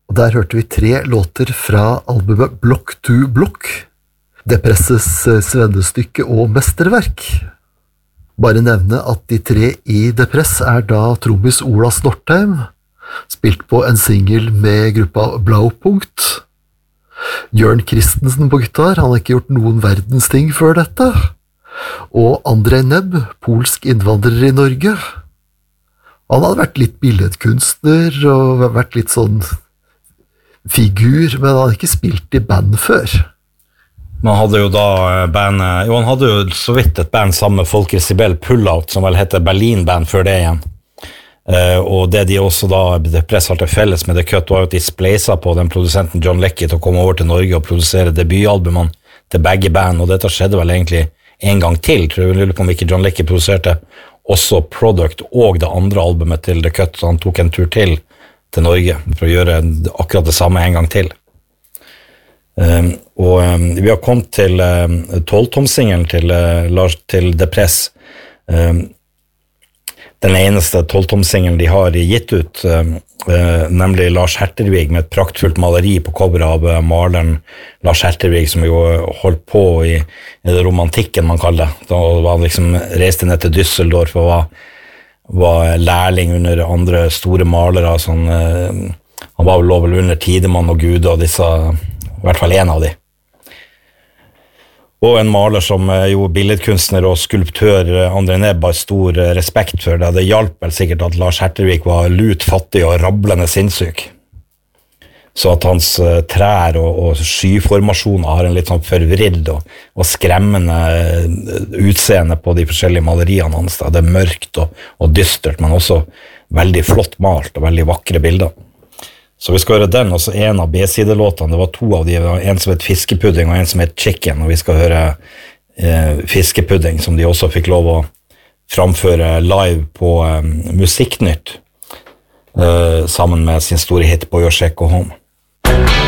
Og der hørte vi 3 låter fra albumet Block to Block, Depresses svennestykke og mesterverk. Bare nevne at de 3 i Depress da trommis Ola Snortheim, spilt på en single med gruppa Blaupunkt. Jørn Christensen på gitar, han har ikke gjort noen verdens ting før dette. Og Andrej Nebb, polsk innvandrer i Norge. Han hadde vært litt billedkunstner og vært litt sånn figur, men han hadde ikke spilt i band før. Man hadde jo da han hadde jo så vidt et band sammen med Folker Sibel, Pullout, som vel heter Berlin-band før det igjen. Og det de også da Depress hadde felles med The Cut var at de spleisa på den produsenten John Leckie til å komme over til Norge og produsere debutalbumene til begge band, og dette skjedde vel egentlig en gang til, tror jeg. Lurer på om ikke John Leckie produserte også Product og det andre albumet til The Cut, så han tok en tur til Norge for å gjøre akkurat det samme en gang til. Vi har kommet til 12-tomsingelen til Depress. Den eneste 12-tomsingelen de har gitt ut, nemlig Lars Hertervig med et praktfullt maleri på coveret av maleren Lars Hertervig, som jo holdt på i det romantikken man kaller det. Da var han liksom reiste ned til Düsseldorf og var lærling under andre store malere. Sånn, han var vel under Tidemann og Gude og disse, i hvert fall en av de. Og en maler som jo billedkunstner og skulptør Andrej Nebb har stor respekt for det. Det hjalp vel sikkert at Lars Hertervik var lut fattig og rablende sinnssyk. Så at hans trær og skyformasjoner har en litt sånn forvridd og skremmende utseende på de forskjellige maleriene hans. Det mørkt og dystert, men også veldig flott malt og veldig vakre bilder. Så vi skal høre den, og så en av B-sidelåtene, det var 2 av de, en som het Fiskepudding og en som het Chicken, og vi skal høre Fiskepudding, som de også fikk lov å framføre live på Musikknytt, sammen med sin store hit på Your Check Go Home.